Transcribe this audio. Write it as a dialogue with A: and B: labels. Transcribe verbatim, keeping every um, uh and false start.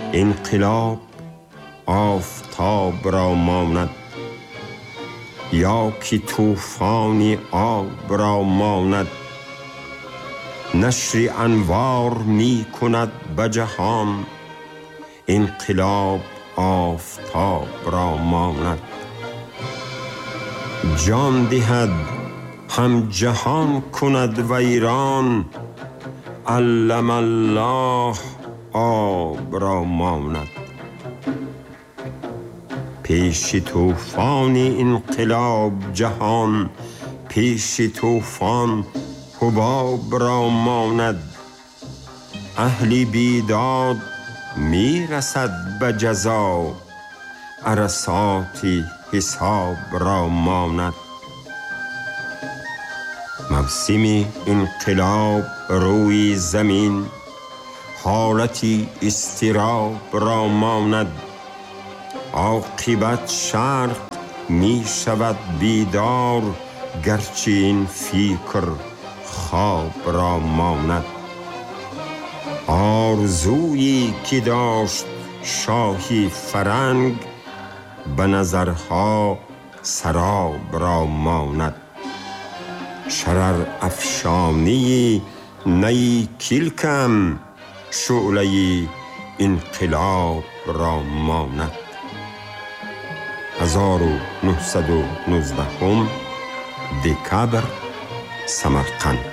A: انقلاب آفتاب را ماند، یا که طوفانی آب را ماند. نشر انوار می کند به جهان، انقلاب آفتاب را ماند. جان دهد هم جهان کند ویران، علم الله آب را ماند. پیش طوفان انقلاب جهان، پیش طوفان حباب را ماند. اهل بیداد می رسد به جزا، عرصات حساب را ماند. موسم انقلاب روی زمین، حالتی اضطراب را ماند. عاقبت شرق می شود بیدار، گرچه این فکر خواب را ماند. آرزویی که داشت شاهی فرنگ، به نظرها سراب را ماند. شرر افشانی نی کلکم، شعله انقلاب را ماند. هزار و نهصد و نوزده دکبر، سمرقند.